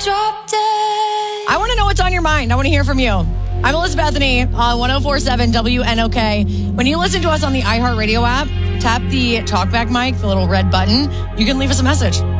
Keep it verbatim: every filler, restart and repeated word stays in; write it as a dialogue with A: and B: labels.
A: drop dead.
B: I want to know what's on your mind. I want to hear from you. I'm Elizabeth Bethany on one oh four point seven W N O K. When you listen to us on the iHeartRadio app, tap the talkback mic, the little red button. You can leave us a message.